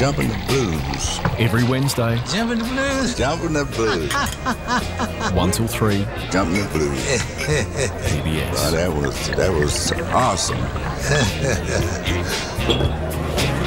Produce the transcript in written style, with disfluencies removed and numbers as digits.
Jumping the Blues. Every Wednesday, Jumping the blues. Jumping the Blues. 1 till 3, Jumping the Blues. PBS. Wow, that was awesome.